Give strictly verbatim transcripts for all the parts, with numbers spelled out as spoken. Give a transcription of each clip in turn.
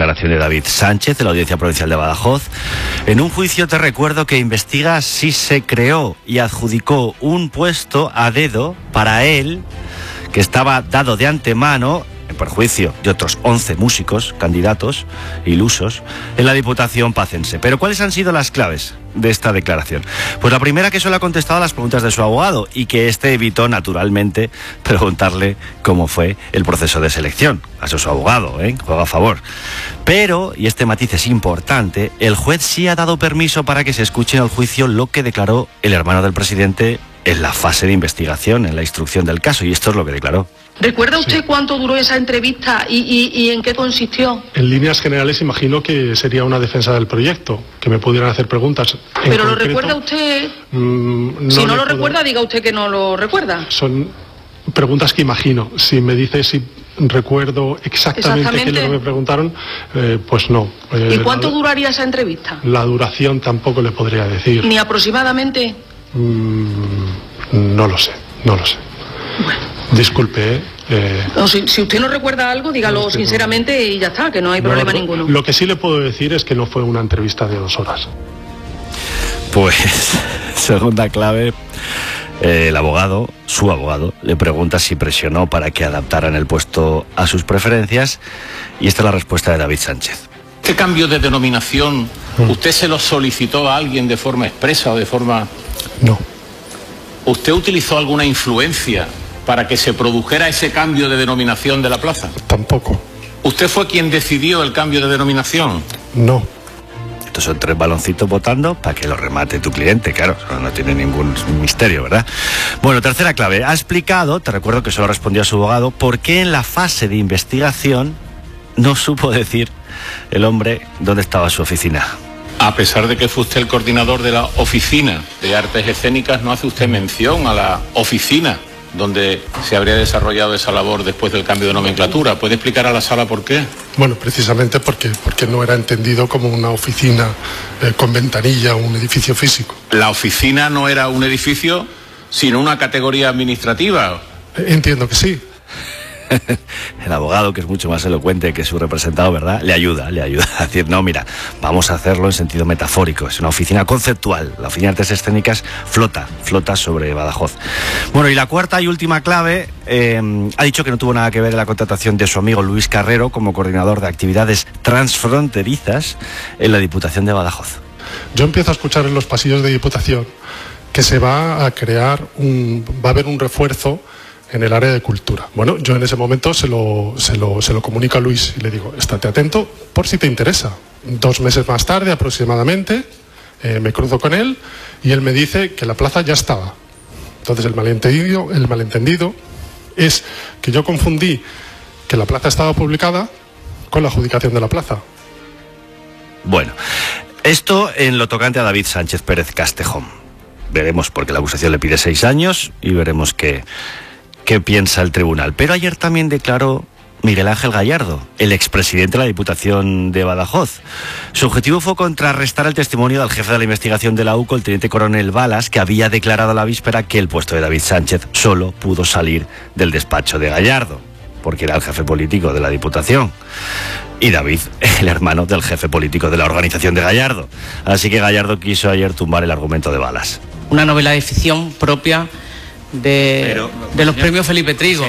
declaración de David Sánchez de la Audiencia Provincial de Badajoz. En un juicio te recuerdo que investiga si se creó y adjudicó un puesto a dedo para él, que estaba dado de antemano, en perjuicio de otros once músicos, candidatos ilusos, en la Diputación pacense. Pero ¿cuáles han sido las claves de esta declaración? Pues la primera, que solo ha contestado a las preguntas de su abogado y que éste evitó naturalmente preguntarle cómo fue el proceso de selección. A su abogado, ¿eh? Juega a favor. Pero, y este matiz es importante, el juez sí ha dado permiso para que se escuche en el juicio lo que declaró el hermano del presidente en la fase de investigación, en la instrucción del caso, y esto es lo que declaró. ¿Recuerda usted Sí. cuánto duró esa entrevista y, y, y en qué consistió? En líneas generales imagino que sería una defensa del proyecto, que me pudieran hacer preguntas. En ¿Pero lo concreto, recuerda usted? mm, no si no le lo puedo- recuerda, diga usted que no lo recuerda. Son preguntas que imagino. Si me dice si recuerdo exactamente, qué es lo que me preguntaron, eh, pues no. Eh, ¿Y cuánto la, duraría esa entrevista? la duración tampoco le podría decir. ¿Ni aproximadamente? Mm, no lo sé, no lo sé. Disculpe, ¿eh? Eh, No, si, si usted no recuerda algo, dígalo No, es que no. sinceramente y ya está, que no hay no, problema lo- ninguno. Lo que sí le puedo decir es que no fue una entrevista de dos horas. Pues, segunda clave, eh, el abogado, su abogado, le pregunta si presionó para que adaptaran el puesto a sus preferencias, y esta es la respuesta de David Sánchez. ¿Este cambio de denominación, usted se lo solicitó a alguien de forma expresa o de forma... No. ¿Usted utilizó alguna influencia para que se produjera ese cambio de denominación de la plaza? Tampoco. ¿Usted fue quien decidió el cambio de denominación? No. Estos son tres baloncitos votando para que lo remate tu cliente, claro, eso no tiene ningún misterio, ¿verdad? Bueno, tercera clave, ha explicado, te recuerdo que solo respondió a su abogado, por qué en la fase de investigación no supo decir el hombre dónde estaba su oficina. A pesar de que fue usted el coordinador de la Oficina de Artes Escénicas, no hace usted mención a la oficina donde se habría desarrollado esa labor después del cambio de nomenclatura. ¿Puede explicar a la sala por qué? Bueno, precisamente porque, porque no era entendido como una oficina eh, con ventanilla o un edificio físico. La oficina no era un edificio, sino una categoría administrativa. Eh, Entiendo que sí. El abogado, que es mucho más elocuente que su representado, ¿verdad?, le ayuda, le ayuda a decir, no, mira, vamos a hacerlo en sentido metafórico, es una oficina conceptual, la oficina de artes escénicas flota, flota sobre Badajoz. Bueno, y la cuarta y última clave, eh, ha dicho que no tuvo nada que ver en la contratación de su amigo Luis Carrero como coordinador de actividades transfronterizas en la Diputación de Badajoz. Yo empiezo a escuchar en los pasillos de Diputación que se va a crear un, va a haber un refuerzo en el área de cultura. Bueno, yo en ese momento se lo, se lo, se lo comunico a Luis y le digo, estate atento por si te interesa. Dos meses más tarde aproximadamente eh, me cruzo con él y él me dice que la plaza ya estaba. Entonces el malentendido, el malentendido es que yo confundí que la plaza estaba publicada con la adjudicación de la plaza. Bueno, esto en lo tocante a David Sánchez Pérez Castejón. Veremos, porque la acusación le pide seis años y veremos qué, qué piensa el tribunal. Pero ayer también declaró Miguel Ángel Gallardo, el expresidente de la Diputación de Badajoz. Su objetivo fue contrarrestar el testimonio del jefe de la investigación de la U C O, el teniente coronel Balas, que había declarado a la víspera que el puesto de David Sánchez solo pudo salir del despacho de Gallardo, porque era el jefe político de la Diputación. Y David, el hermano del jefe político de la organización de Gallardo. Así que Gallardo quiso ayer tumbar el argumento de Balas. Una novela de ficción propia de, Pero, de los yo- premios Felipe Trigo.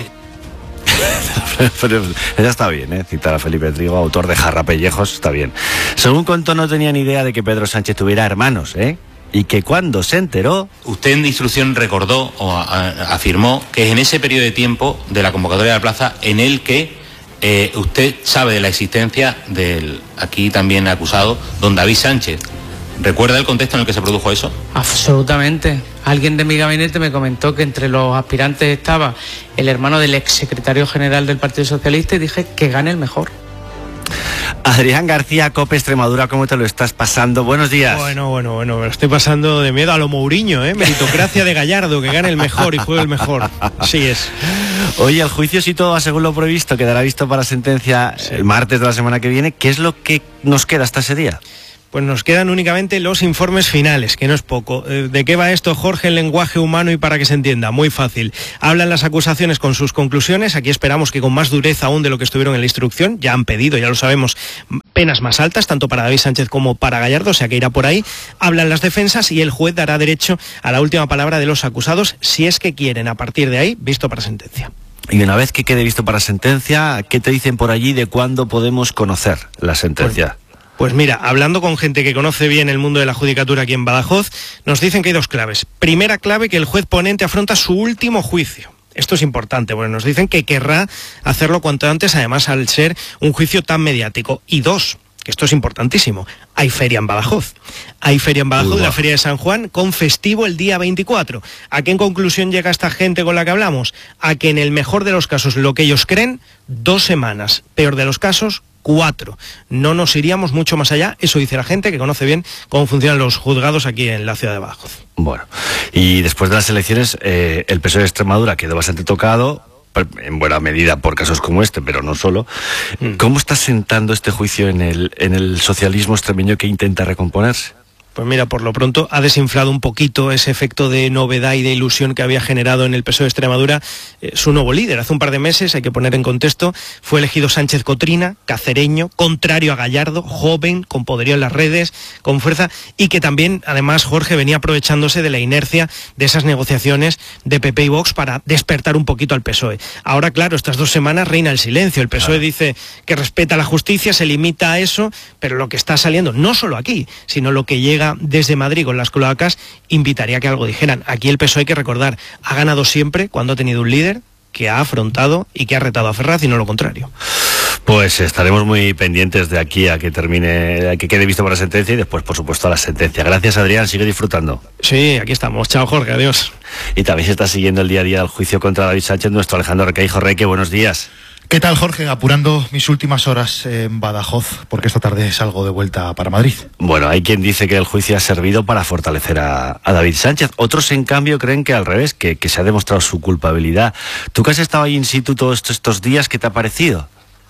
Pero ya está bien, ¿eh? Citar a Felipe Trigo, autor de Jarrapellejos, está bien. Según contó, no tenía ni idea de que Pedro Sánchez tuviera hermanos, ¿eh? Y que cuando se enteró... Usted en instrucción recordó o a, a, afirmó que es en ese periodo de tiempo de la convocatoria de la plaza en el que eh, usted sabe de la existencia del aquí también acusado don David Sánchez. ¿Recuerda el contexto en el que se produjo eso? Absolutamente. Alguien de mi gabinete me comentó que entre los aspirantes estaba el hermano del ex secretario general del Partido Socialista y dije que gane el mejor. Adrián García, COPE Extremadura, ¿cómo te lo estás pasando? Buenos días. Bueno, bueno, bueno, me lo estoy pasando de miedo a lo Mourinho, ¿eh? Meritocracia de Gallardo, que gane el mejor y juegue el mejor. Así es. Oye, el juicio, si todo va según lo previsto, quedará visto para sentencia Sí. el martes de la semana que viene. ¿Qué es lo que nos queda hasta ese día? Pues nos quedan únicamente los informes finales, que no es poco. Eh, ¿De qué va esto, Jorge, en lenguaje humano y para que se entienda? Muy fácil. Hablan las acusaciones con sus conclusiones. Aquí esperamos que con más dureza aún de lo que estuvieron en la instrucción. Ya han pedido, ya lo sabemos, penas más altas, tanto para David Sánchez como para Gallardo, o sea que irá por ahí. Hablan las defensas y el juez dará derecho a la última palabra de los acusados, si es que quieren, a partir de ahí, visto para sentencia. Y una vez que quede visto para sentencia, ¿qué te dicen por allí de cuándo podemos conocer la sentencia? Pues, pues mira, hablando con gente que conoce bien el mundo de la judicatura aquí en Badajoz, nos dicen que hay dos claves. Primera clave, que el juez ponente afronta su último juicio. Esto es importante, bueno, nos dicen que querrá hacerlo cuanto antes, además al ser un juicio tan mediático. Y dos, que esto es importantísimo, hay feria en Badajoz. Hay feria en Badajoz, la Feria de San Juan, con festivo el día veinticuatro. ¿A qué en conclusión llega esta gente con la que hablamos? A que en el mejor de los casos, lo que ellos creen, dos semanas. Peor de los casos, cuatro. No nos iríamos mucho más allá, eso dice la gente que conoce bien cómo funcionan los juzgados aquí en la ciudad de Badajoz. Bueno, y después de las elecciones, eh, el P S O E de Extremadura quedó bastante tocado, en buena medida por casos como este, pero no solo. Mm. ¿Cómo está sentando este juicio en el, en el socialismo extremeño que intenta recomponerse? Pues mira, por lo pronto ha desinflado un poquito ese efecto de novedad y de ilusión que había generado en el P S O E de Extremadura eh, su nuevo líder. Hace un par de meses, hay que poner en contexto, fue elegido Sánchez Cotrina, cacereño, contrario a Gallardo, joven, con poderío en las redes, con fuerza, y que también, además, Jorge venía aprovechándose de la inercia de esas negociaciones de P P y Vox para despertar un poquito al P S O E. Ahora, claro, estas dos semanas reina el silencio. El P S O E dice que respeta la justicia, se limita a eso, pero lo que está saliendo, no solo aquí, sino lo que llega desde Madrid con las cloacas, invitaría a que algo dijeran. Aquí el P S O E, hay que recordar, ha ganado siempre cuando ha tenido un líder que ha afrontado y que ha retado a Ferraz y no lo contrario. Pues estaremos muy pendientes de aquí a que termine, a que quede visto para la sentencia y después, por supuesto, a la sentencia. Gracias, Adrián, sigue disfrutando. Sí, aquí estamos. Chao, Jorge, adiós. Y también se está siguiendo el día a día del juicio contra David Sánchez, nuestro Alejandro Requeijo. Reque, buenos días. ¿Qué tal, Jorge? Apurando mis últimas horas en Badajoz, porque esta tarde salgo de vuelta para Madrid. Bueno, hay quien dice que el juicio ha servido para fortalecer a, a David Sánchez. Otros, en cambio, creen que al revés, que, que se ha demostrado su culpabilidad. Tú que has estado ahí in situ todos estos, estos días, ¿qué te ha parecido?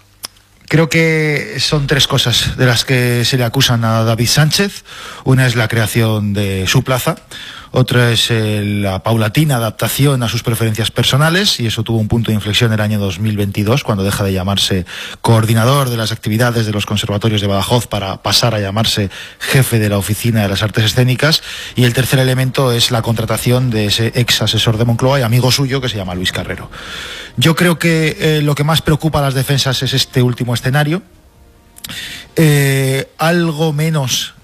Creo que son tres cosas de las que se le acusan a David Sánchez. Una es la creación de su plaza. Otra es eh, la paulatina adaptación a sus preferencias personales, y eso tuvo un punto de inflexión en el año dos mil veintidós, cuando deja de llamarse coordinador de las actividades de los conservatorios de Badajoz para pasar a llamarse jefe de la Oficina de las Artes Escénicas. Y el tercer elemento es la contratación de ese ex asesor de Moncloa y amigo suyo que se llama Luis Carrero. Yo creo que eh, lo que más preocupa a las defensas es este último escenario. Eh, algo menos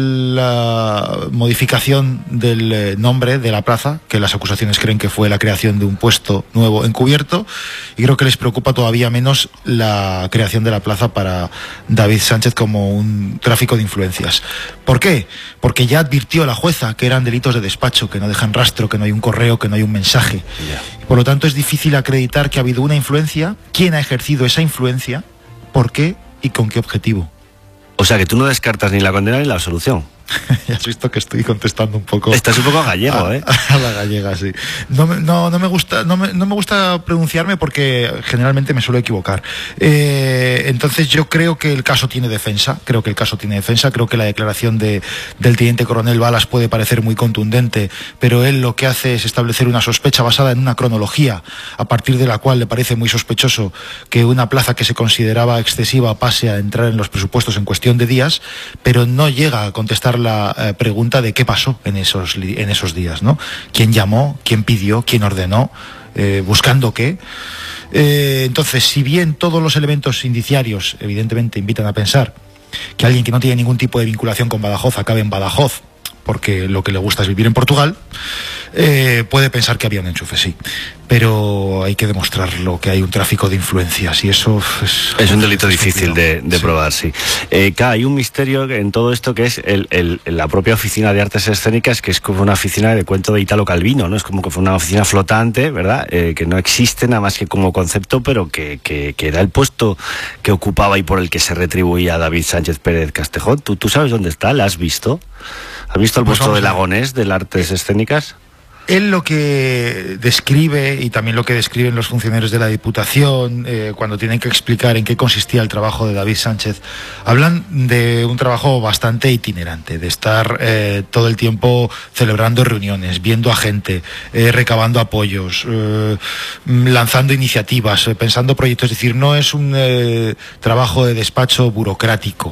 la modificación del nombre de la plaza, que las acusaciones creen que fue la creación de un puesto nuevo encubierto, y creo que les preocupa todavía menos la creación de la plaza para David Sánchez como un tráfico de influencias. ¿Por qué? Porque ya advirtió la jueza que eran delitos de despacho, que no dejan rastro, que no hay un correo, que no hay un mensaje. Yeah. Por lo tanto, es difícil acreditar que ha habido una influencia, quién ha ejercido esa influencia, por qué y con qué objetivo. O sea, que tú no descartas ni la condena ni la absolución. Ya has visto que estoy contestando un poco... Estás un poco gallego, a, ¿eh? A la gallega, sí. No, no, no, me gusta, no, me, no me gusta pronunciarme porque generalmente me suelo equivocar. Eh, entonces yo creo que el caso tiene defensa, creo que el caso tiene defensa, creo que la declaración de, del teniente coronel Balas puede parecer muy contundente, pero él lo que hace es establecer una sospecha basada en una cronología, a partir de la cual le parece muy sospechoso que una plaza que se consideraba excesiva pase a entrar en los presupuestos en cuestión de días, pero no llega a contestar la eh, pregunta de qué pasó en esos, en esos días, ¿no? ¿Quién llamó? ¿Quién pidió? ¿Quién ordenó? Eh, ¿Buscando qué? Eh, entonces, si bien todos los elementos indiciarios evidentemente invitan a pensar que alguien que no tiene ningún tipo de vinculación con Badajoz acabe en Badajoz porque lo que le gusta es vivir en Portugal, eh, puede pensar que había un enchufe, sí. Pero hay que demostrarlo, que hay un tráfico de influencias, y eso es... Es un delito es difícil de, de sí. probar, sí. Eh, claro, hay un misterio en todo esto que es el, el, la propia Oficina de Artes Escénicas, que es como una oficina de cuento de Italo Calvino, ¿no? Es como que fue una oficina flotante, ¿verdad? Eh, que no existe nada más que como concepto, pero que, que, que era el puesto que ocupaba y por el que se retribuía a David Sánchez Pérez Castejón. ¿Tú, tú sabes dónde está? ¿La has visto? ¿Has visto el pues puesto de Lagonés de las Artes Escénicas? Él lo que describe, y también lo que describen los funcionarios de la Diputación, eh, cuando tienen que explicar en qué consistía el trabajo de David Sánchez, hablan de un trabajo bastante itinerante, de estar eh, todo el tiempo celebrando reuniones, viendo a gente, eh, recabando apoyos, eh, lanzando iniciativas, eh, pensando proyectos. Es decir, no es un eh, trabajo de despacho burocrático,